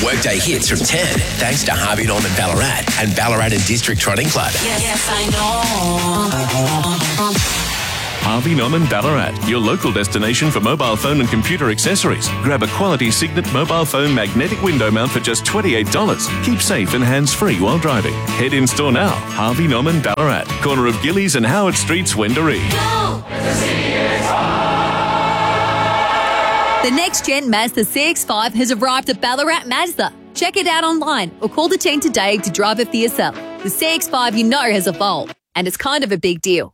Workday hits from 10, thanks to Harvey Norman Ballarat and Ballarat and District Trotting Club. Yes, I know. Harvey Norman Ballarat, your local destination for mobile phone and computer accessories. Grab a quality Signet mobile phone magnetic window mount for just $28. Keep safe and hands-free while driving. Head in store now. Harvey Norman Ballarat, corner of Gillies and Howard Streets, Wendouree. The next-gen Mazda CX-5 has arrived at Ballarat Mazda. Check it out online or call the team today to drive it for yourself. The CX-5 you know has evolved, and it's kind of a big deal.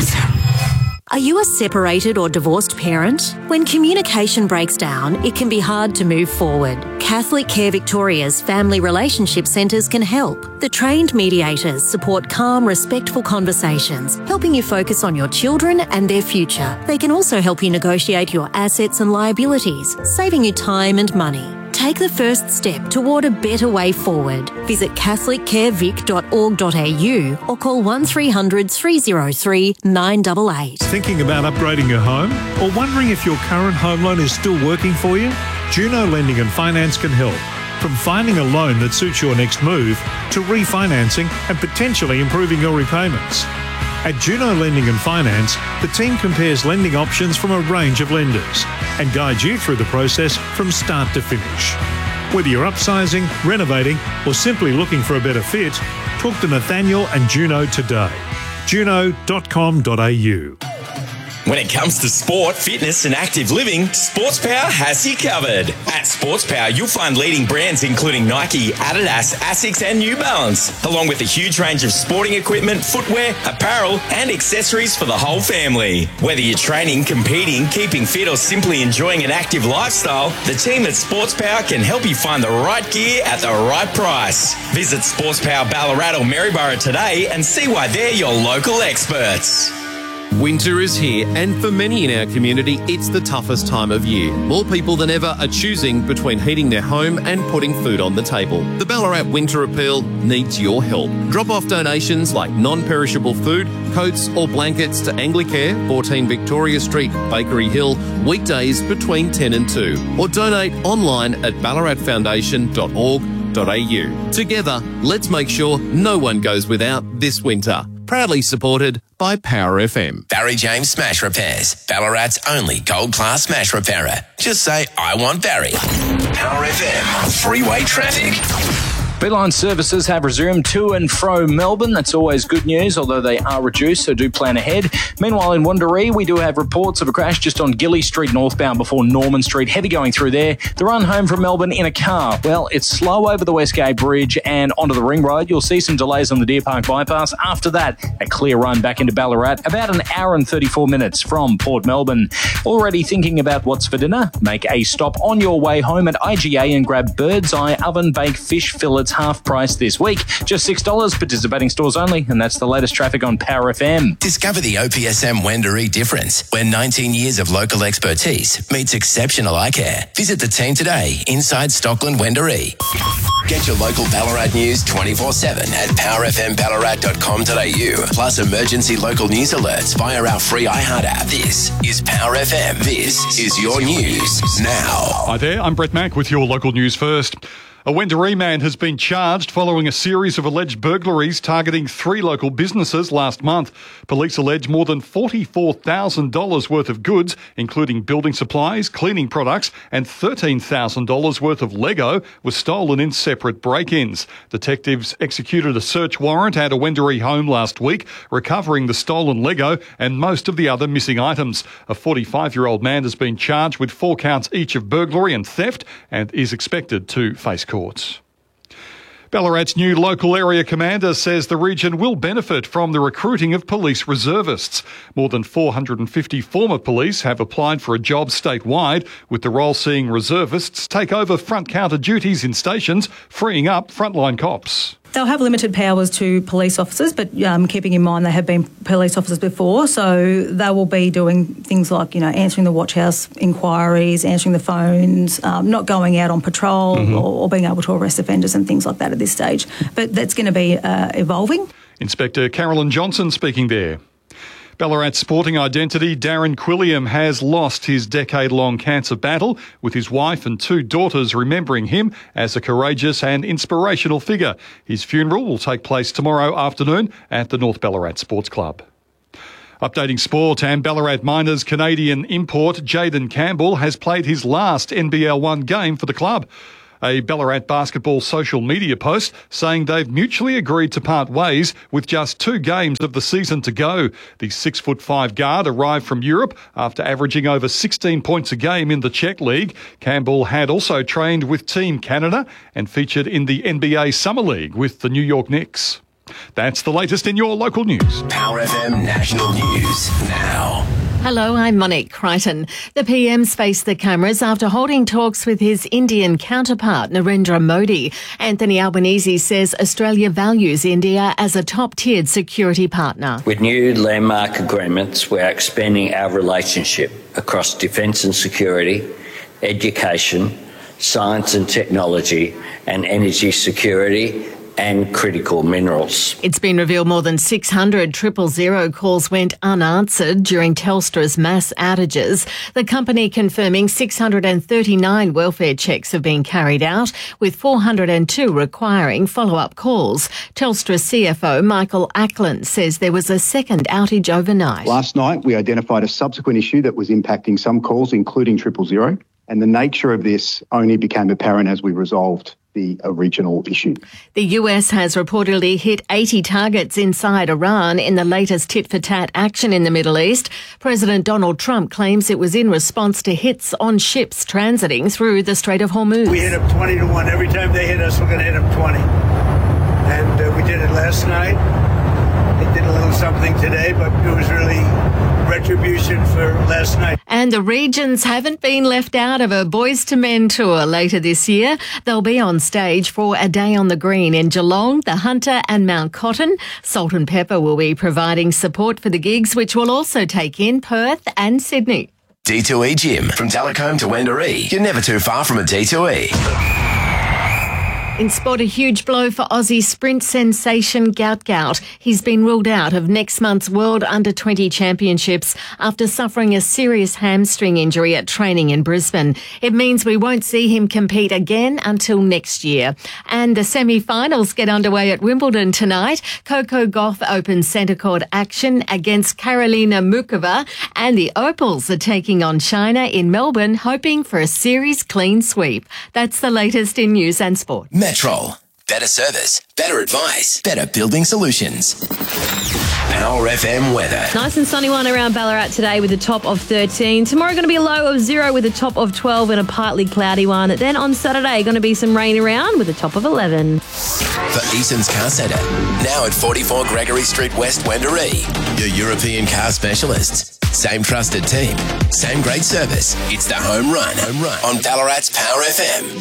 Are you a separated or divorced parent? When communication breaks down, it can be hard to move forward. Catholic Care Victoria's Family Relationship Centres can help. The trained mediators support calm, respectful conversations, helping you focus on your children and their future. They can also help you negotiate your assets and liabilities, saving you time and money. Take the first step toward a better way forward. Visit catholiccarevic.org.au or call 1300 303 988. Thinking about upgrading your home or wondering if your current home loan is still working for you? Juno Lending and Finance can help. From finding a loan that suits your next move to refinancing and potentially improving your repayments. At Juno Lending and Finance, the team compares lending options from a range of lenders and guides you through the process from start to finish. Whether you're upsizing, renovating, or simply looking for a better fit, talk to Nathaniel and Juno today. juno.com.au. When it comes to sport, fitness and active living, SportsPower has you covered. At SportsPower, you'll find leading brands including Nike, Adidas, Asics and New Balance, along with a huge range of sporting equipment, footwear, apparel and accessories for the whole family. Whether you're training, competing, keeping fit or simply enjoying an active lifestyle, the team at SportsPower can help you find the right gear at the right price. Visit SportsPower Ballarat or Maryborough today and see why they're your local experts. Winter is here, and for many in our community, it's the toughest time of year. More people than ever are choosing between heating their home and putting food on the table. The Ballarat Winter Appeal needs your help. Drop off donations like non-perishable food, coats or blankets to Anglicare, 14 Victoria Street, Bakery Hill, weekdays between 10 and 2. Or donate online at ballaratfoundation.org.au. Together, let's make sure no one goes without this winter. Proudly supported by Power FM. Barry James Smash Repairs, Ballarat's only gold-class smash repairer. Just say, I want Barry. Power FM, freeway traffic. Beeline services have resumed to and fro Melbourne. That's always good news, although they are reduced, so do plan ahead. Meanwhile, in Wendouree, we do have reports of a crash just on Gilly Street northbound before Norman Street. Heavy going through there. The run home from Melbourne in a car. Well, it's slow over the Westgate Bridge and onto the Ring Road. You'll see some delays on the Deer Park bypass. After that, a clear run back into Ballarat. About an hour and 34 minutes from Port Melbourne. Already thinking about what's for dinner? Make a stop on your way home at IGA and grab Bird's Eye oven-baked fish fillets half price this week. Just $6, participating stores only, and that's the latest traffic on Power FM. Discover the OPSM Wendouree difference, where 19 years of local expertise meets exceptional eye care. Visit the team today inside Stockland Wendouree. Get your local Ballarat news 24/7 at powerfmballarat.com.au. Plus emergency local news alerts via our free iHeart app. This is Power FM. This is your news now. Hi there, I'm Brett Mack with your local news first. A Wendouree man has been charged following a series of alleged burglaries targeting 3 local businesses last month. Police allege more than $44,000 worth of goods, including building supplies, cleaning products, and $13,000 worth of Lego was stolen in separate break-ins. Detectives executed a search warrant at a Wendouree home last week, recovering the stolen Lego and most of the other missing items. A 45-year-old man has been charged with 4 counts each of burglary and theft and is expected to face court. Ballarat's new local area commander says the region will benefit from the recruiting of police reservists. More than 450 former police have applied for a job statewide, with the role seeing reservists take over front counter duties in stations, freeing up frontline cops. They'll have limited powers to police officers, but keeping in mind they have been police officers before, so they will be doing things like, answering the watch house inquiries, answering the phones, not going out on patrol or being able to arrest offenders and things like that at this stage. But that's going to be evolving. Inspector Carolyn Johnson speaking there. Ballarat sporting identity Darren Quilliam has lost his decade-long cancer battle, with his wife and 2 daughters remembering him as a courageous and inspirational figure. His funeral will take place tomorrow afternoon at the North Ballarat Sports Club. Updating sport, and Ballarat Miners Canadian import Jaden Campbell has played his last NBL 1 game for the club. A Ballarat basketball social media post saying they've mutually agreed to part ways with just 2 games of the season to go. The 6'5" guard arrived from Europe after averaging over 16 points a game in the Czech League. Campbell had also trained with Team Canada and featured in the NBA Summer League with the New York Knicks. That's the latest in your local news. Power FM National News now. Hello, I'm Monique Crichton. The PM's faced the cameras after holding talks with his Indian counterpart, Narendra Modi. Anthony Albanese says Australia values India as a top-tiered security partner. With new landmark agreements, we're expanding our relationship across defence and security, education, science and technology, and energy security and critical minerals. It's been revealed more than 600 000 calls went unanswered during Telstra's mass outages. The company confirming 639 welfare checks have been carried out, with 402 requiring follow-up calls. Telstra CFO Michael Ackland says there was a second outage overnight. Last night we identified a subsequent issue that was impacting some calls, including 000, and the nature of this only became apparent as we resolved the original issue. The US has reportedly hit 80 targets inside Iran in the latest tit-for-tat action in the Middle East. President Donald Trump claims it was in response to hits on ships transiting through the Strait of Hormuz. We hit them 20-1. Every time they hit us, we're going to hit them 20. And we did it last night. They did a little something today, but it was really retribution for last night. And the Regions haven't been left out of a Boys to Men tour later this year. They'll be on stage for A Day on the Green in Geelong, the Hunter and Mount Cotton. Salt and Pepper will be providing support for the gigs, which will also take in Perth and Sydney. D2E Gym. From Telecombe to Wendouree, you're never too far from a D2E. In sport, a huge blow for Aussie sprint sensation Gout Gout. He's been ruled out of next month's World Under-20 Championships after suffering a serious hamstring injury at training in Brisbane. It means we won't see him compete again until next year. And the semi-finals get underway at Wimbledon tonight. Coco Gauff opens centre court action against Karolina Muchova, and the Opals are taking on China in Melbourne, hoping for a series clean sweep. That's the latest in news and sport. Metro. Better service, better advice, better building solutions. Power FM weather. Nice and sunny one around Ballarat today with a top of 13. Tomorrow going to be a low of 0 with a top of 12 and a partly cloudy one. Then on Saturday going to be some rain around with a top of 11. For Eason's Car Centre, now at 44 Gregory Street West, Wendouree. Your European car specialists. Same trusted team, same great service. It's the home run on Ballarat's Power FM.